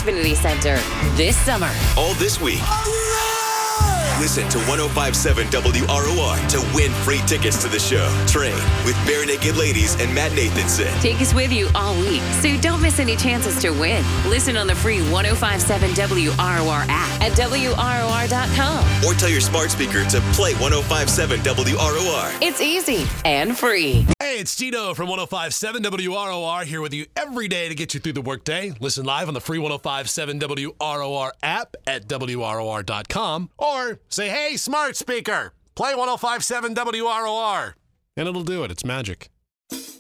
Xfinity Center this summer. All this week. Listen to 105.7 WROR to win free tickets to the show. Train with Bare Naked Ladies and Matt Nathanson. Take us with you all week, so don't miss any chances to win. Listen on the free 105.7 WROR app at WROR.com. Or tell your smart speaker to play 105.7 WROR. It's easy and free. Hey, it's Tito from 105.7 WROR here with you every day to get you through the workday. Listen live on the free 105.7 WROR app at WROR.com. Or say, hey, smart speaker, play 105.7 WROR. And it'll do it. It's magic.